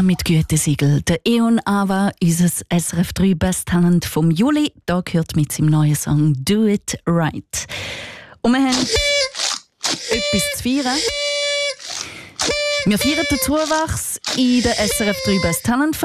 Ava mit Gütesiegel. Der Eon Ava, unser SRF 3 Best Talent vom Juli, da gehört mit seinem neuen Song «Do It Right». Und wir haben etwas zu feiern. Wir feiern den Zuwachs in der SRF 3 Best Talent